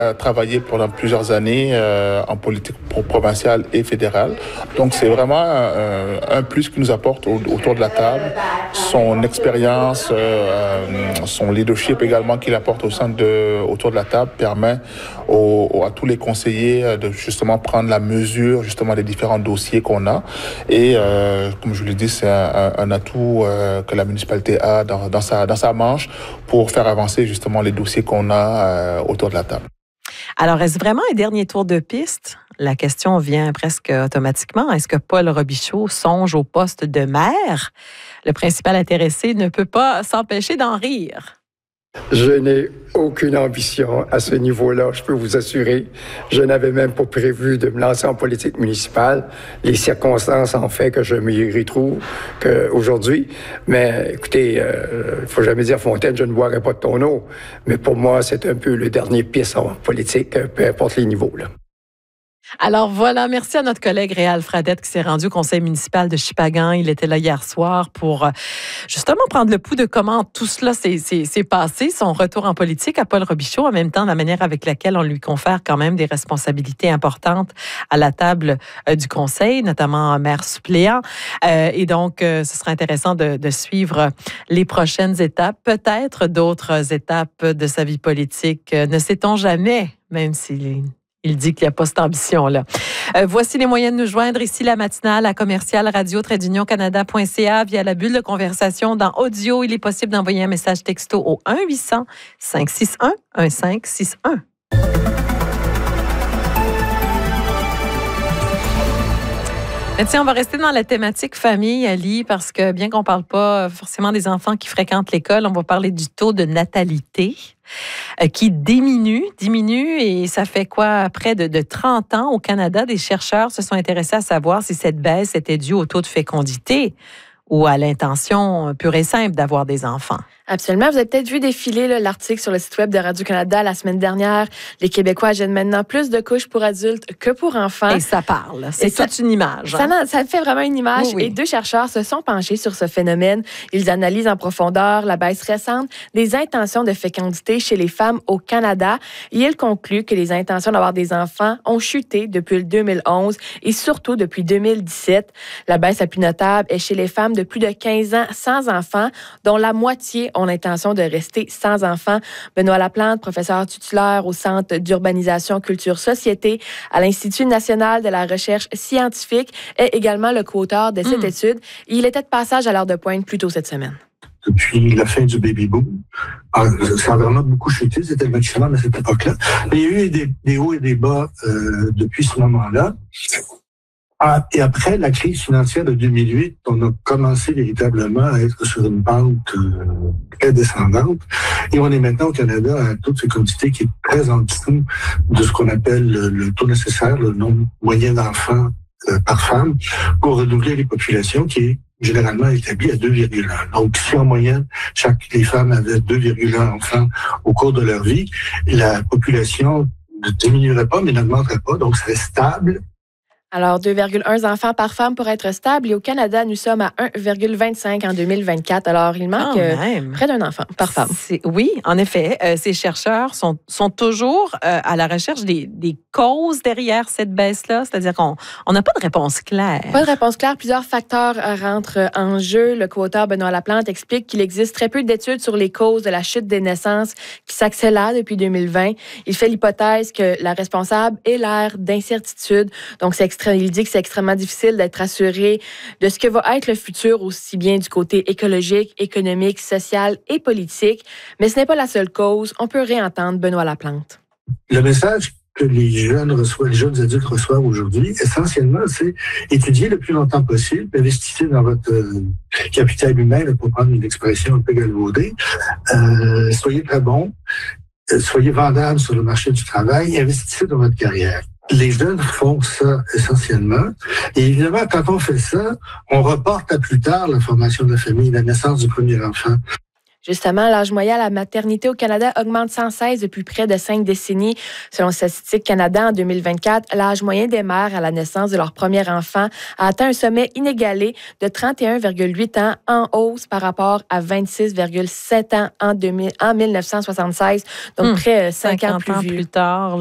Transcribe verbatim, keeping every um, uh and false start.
Euh, travaillé pendant plusieurs années euh, en politique provinciale et fédérale. Donc, c'est vraiment euh, un plus qui nous apporte au, autour de la table. Son expérience, euh, son leadership également qu'il apporte au sein de, autour de la table permet aux, à tous les conseillers de justement prendre la mesure justement des différents dossiers qu'on a. Et euh, comme je vous l'ai dit, c'est un, un atout euh, que la municipalité a dans, dans, sa, dans sa manche pour faire avancer justement les dossiers qu'on a euh, autour de la table. Alors, est-ce vraiment un dernier tour de piste? La question vient presque automatiquement. Est-ce que Paul Robichaud songe au poste de maire? Le principal intéressé ne peut pas s'empêcher d'en rire. Je n'ai aucune ambition à ce niveau-là, je peux vous assurer. Je n'avais même pas prévu de me lancer en politique municipale. Les circonstances ont fait que je m'y retrouve aujourd'hui. Mais écoutez, il euh, ne faut jamais dire Fontaine, je ne boirai pas de ton eau. Mais pour moi, c'est un peu le dernier piste en politique, peu importe les niveaux, là. Alors voilà, merci à notre collègue Réal Fradette qui s'est rendu au conseil municipal de Shippagan. Il était là hier soir pour justement prendre le pouls de comment tout cela s'est, s'est, s'est passé, son retour en politique à Paul Robichaud, en même temps la manière avec laquelle on lui confère quand même des responsabilités importantes à la table euh, du conseil, notamment maire suppléant. Euh, et donc, euh, ce sera intéressant de, de suivre les prochaines étapes, peut-être d'autres étapes de sa vie politique. Euh, ne sait-on jamais, même s'il est... Il dit qu'il n'y a pas cette ambition-là. Euh, voici les moyens de nous joindre. Ici, la matinale à commercial radio-canada point c a via la bulle de conversation dans audio. Il est possible d'envoyer un message texto au un huit cents cinq six un un cinq six un. Mais tiens, on va rester dans la thématique famille, Ali, parce que bien qu'on ne parle pas forcément des enfants qui fréquentent l'école, on va parler du taux de natalité euh, qui diminue, diminue, et ça fait quoi? Près de, de trente ans au Canada, des chercheurs se sont intéressés à savoir si cette baisse était due au taux de fécondité ou à l'intention pure et simple d'avoir des enfants. Absolument. Vous avez peut-être vu défiler là, l'article sur le site web de Radio-Canada la semaine dernière. Les Québécois gênent maintenant plus de couches pour adultes que pour enfants. Et ça parle. C'est et toute ça, une image. Ça, hein? ça fait vraiment une image. Oui, oui. Et deux chercheurs se sont penchés sur ce phénomène. Ils analysent en profondeur la baisse récente des intentions de fécondité chez les femmes au Canada. Et ils concluent que les intentions d'avoir des enfants ont chuté depuis le deux mille onze et surtout depuis deux mille dix-sept. La baisse la plus notable est chez les femmes de plus de quinze ans sans enfants, dont la moitié ont l'intention de rester sans enfants. Benoît Laplante, professeur titulaire au Centre d'urbanisation culture société à l'Institut national de la recherche scientifique, est également le co-auteur de cette mmh. étude. Il était de passage à l'heure de pointe plus tôt cette semaine. Depuis la fin du baby-boom, ça a vraiment beaucoup chuté, c'était le maximum à cette époque-là. Mais il y a eu des, des hauts et des bas euh, depuis ce moment-là. Ah, et après la crise financière de deux mille huit, on a commencé véritablement à être sur une pente euh, très descendante. Et on est maintenant au Canada à un taux de fécondité qui est très en dessous de ce qu'on appelle le, le taux nécessaire, le nombre moyen d'enfants euh, par femme, pour renouveler les populations, qui est généralement établi à deux virgule un. Donc, si en moyenne, chaque les femmes avaient deux virgule un enfants au cours de leur vie, la population ne diminuerait pas, mais n'augmenterait pas, donc serait stable. Alors, deux virgule un enfants par femme pour être stable. Et au Canada, nous sommes à un virgule vingt-cinq en deux mille vingt-quatre. Alors, il manque euh, près d'un enfant par femme. C'est, oui, en effet. Euh, ces chercheurs sont, sont toujours euh, à la recherche des, des causes derrière cette baisse-là. C'est-à-dire qu'on on n'a pas de réponse claire. Pas de réponse claire. Plusieurs facteurs rentrent en jeu. Le co-auteur Benoît Laplante explique qu'il existe très peu d'études sur les causes de la chute des naissances qui s'accélère depuis deux mille vingt. Il fait l'hypothèse que la responsable est l'ère d'incertitude. Donc, c'est extrêmement Il dit que c'est extrêmement difficile d'être assuré de ce que va être le futur, aussi bien du côté écologique, économique, social et politique. Mais ce n'est pas la seule cause. On peut réentendre Benoît Laplante. Le message que les jeunes reçoivent, les jeunes adultes reçoivent aujourd'hui, essentiellement, c'est étudier le plus longtemps possible, investissez dans votre euh, capital humain, là, pour prendre une expression un peu galvaudée. Euh, soyez très bons, euh, soyez vendables sur le marché du travail, investissez dans votre carrière. Les jeunes font ça essentiellement. Et évidemment, quand on fait ça, on reporte à plus tard la formation de la famille, la naissance du premier enfant. Justement, l'âge moyen à la maternité au Canada augmente sans cesse depuis près de cinq décennies. Selon Statistique Canada, en deux mille vingt-quatre, l'âge moyen des mères à la naissance de leur premier enfant a atteint un sommet inégalé de trente et un virgule huit ans, en hausse par rapport à vingt-six virgule sept ans en, deux mille, en mille neuf cent soixante-seize, donc hum, près de cinq ans plus, ans plus tard.